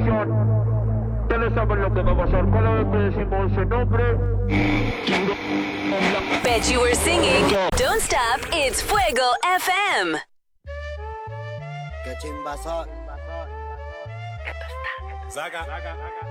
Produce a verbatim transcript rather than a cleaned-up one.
atención. Ustedes saben lo que va a pasar cada vez que decimos ese nombre. Bet you were singing. Don't stop, it's Fuego F M. Qué chimbazo. Zaga.